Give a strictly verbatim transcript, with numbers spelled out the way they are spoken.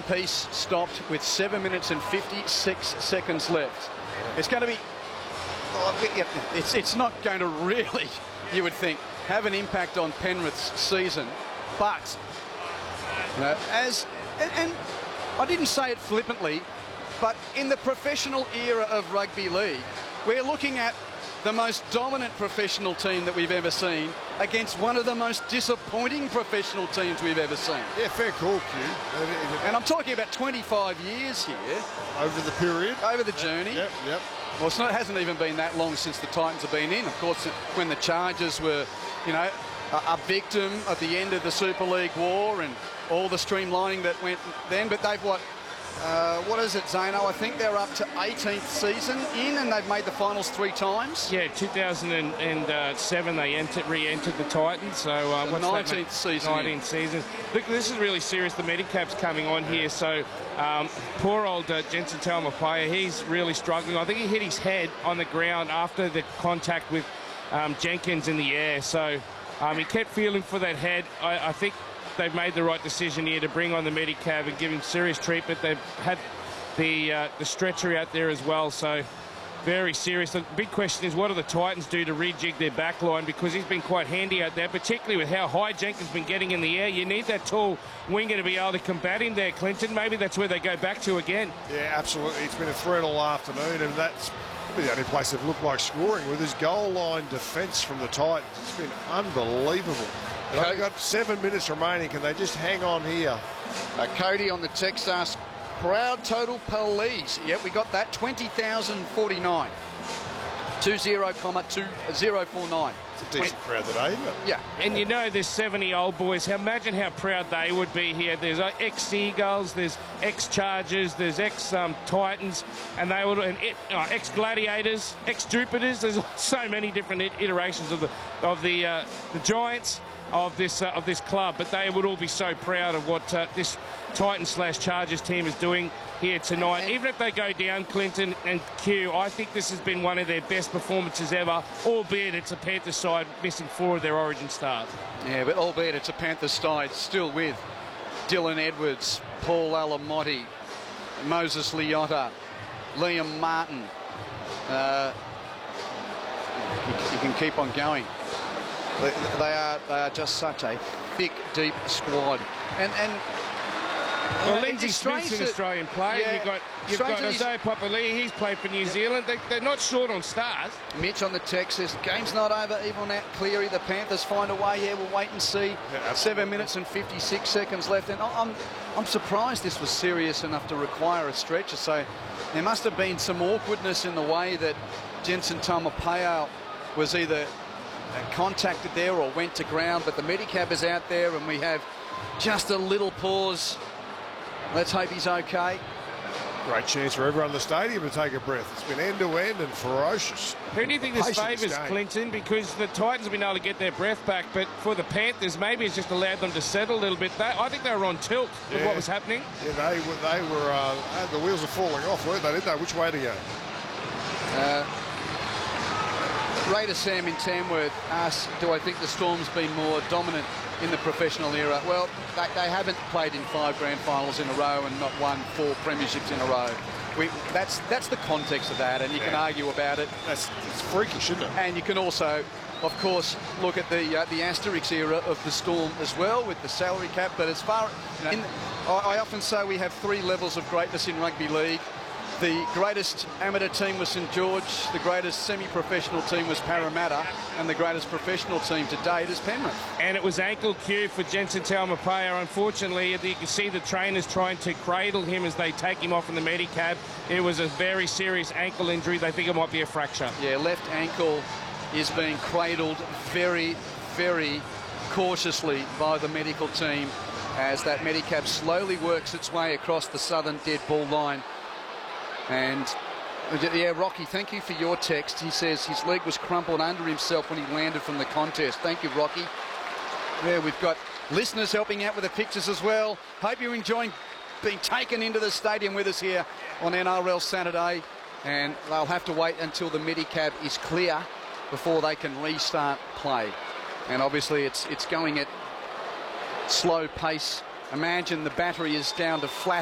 piece stopped with seven minutes and fifty-six seconds left. It's going to be, it's, it's not going to really, you would think, have an impact on Penrith's season, but you know, as, and, and I didn't say it flippantly, but in the professional era of rugby league, we're looking at the most dominant professional team that we've ever seen against one of the most disappointing professional teams we've ever seen. Yeah, fair call, Q. And I'm talking about twenty-five years here. Over the period. Over the journey. Yep, yep. Well, it's not, it hasn't even been that long since the Titans have been in. Of course, when the Chargers were, you know, a, a victim at the end of the Super League war and all the streamlining that went then. But they've, what, Uh, what is it, Zano? I think they're up to eighteenth season in, and they've made the finals three times. Yeah, two thousand seven they entered, re-entered the Titans. So, uh, so what's nineteenth that, season. nineteenth season. Look, this is really serious. The Medicap's coming on here. So, um, poor old uh, Jensen Taumapaya, he's really struggling. I think he hit his head on the ground after the contact with um, Jenkins in the air. So, um, he kept feeling for that head. I, I think they've made the right decision here to bring on the Medicab and give him serious treatment. They've had the uh, the stretcher out there as well, so very serious. The big question is, what do the Titans do to rejig their back line? Because he's been quite handy out there, particularly with how high Jenkins has been getting in the air. You need that tall winger to be able to combat him there, Clinton. Maybe that's where they go back to again. Yeah, absolutely. It's been a threat all afternoon, and that's the only place they've looked like scoring. With his goal line defence from the Titans, it's been unbelievable. They've got seven minutes remaining. Can they just hang on here? Uh, Cody on the text asks, crowd total police. Yep, we got that. twenty thousand forty-nine. two zero comma two zero four nine. It's a decent crowd today, isn't it? Yeah. And you know there's seventy old boys. Imagine how proud they would be here. There's uh, ex-Seagulls, there's ex-Chargers, there's ex-Titans, and they would, and uh, ex-Gladiators, ex-Jupiters. There's so many different iterations of the of the uh, the Giants. Of this uh, of this club, but they would all be so proud of what uh, this Titans slash Chargers team is doing here tonight. Even if they go down, Clinton and Q, I think this has been one of their best performances ever, albeit it's a Panthers side missing four of their origin stars. Yeah, but albeit it's a Panthers side still with Dylan Edwards, Paul Alamotti, Moses Leota, Liam Martin. Uh, you, you can keep on going. They, they are they are just such a thick, deep squad, and and well, know, Lindsay Smith's an Australian player. Yeah, you've got you've got Isaiah Papali'i. He's played for New Zealand. They, they're not short on stars. Mitch on the text says game's not over. Even at Cleary, the Panthers find a way. Yeah, we'll wait and see. Yeah, Seven minutes and fifty-six seconds left, and I'm I'm surprised this was serious enough to require a stretcher. So there must have been some awkwardness in the way that Jensen Taumapaya was either contacted there or went to ground, but the Medicab is out there and we have just a little pause. Let's hope he's okay. Great chance for everyone in the stadium to take a breath. It's been end-to-end and ferocious. Who do you think this favours, Clinton? Because the Titans have been able to get their breath back, but for the Panthers, maybe it's just allowed them to settle a little bit. They, I think they were on tilt with yeah. what was happening. Yeah, they were, they were uh, the wheels are falling off, weren't they? Didn't they? Which way to go? Uh, Raider Sam in Tamworth asks, do I think the Storm's been more dominant in the professional era? Well, they, they haven't played in five grand finals in a row and not won four premierships in a row. We, that's that's the context of that, and you yeah. can argue about it. That's it's freakish, isn't it? And you can also, of course, look at the uh, the Asterix era of the Storm as well with the salary cap. But as far, you know, in, I, I often say we have three levels of greatness in rugby league. The greatest amateur team was St George, the greatest semi-professional team was Parramatta, and the greatest professional team to date is Penrith. And it was ankle cue for Jensen Taumapaya. Unfortunately, you can see the trainers trying to cradle him as they take him off in the Medicab. It was a very serious ankle injury. They think it might be a fracture. Yeah, left ankle is being cradled very, very cautiously by the medical team as that Medicab slowly works its way across the southern dead ball line. And yeah, Rocky, thank you for your text. He says his leg was crumpled under himself when he landed from the contest. Thank you, Rocky. Yeah, we've got listeners helping out with the pictures as well. Hope you're enjoying being taken into the stadium with us here on N R L Saturday. And they'll have to wait until the Medicab is clear before they can restart play. And obviously it's it's going at slow pace. Imagine the battery is down to flat